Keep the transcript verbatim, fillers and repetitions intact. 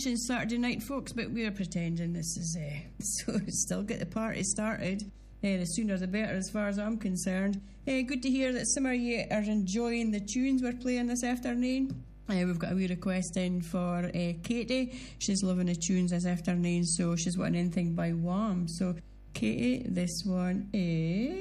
mentioned Saturday night, folks, but we're pretending this is uh, so still get the party started. Uh, the sooner the better, as far as I'm concerned. Uh, good to hear that some of you are enjoying the tunes we're playing this afternoon. Uh, we've got a wee request in for uh, Katie. She's loving the tunes this afternoon, so she's wanting anything by Wham. So, Katie, this one is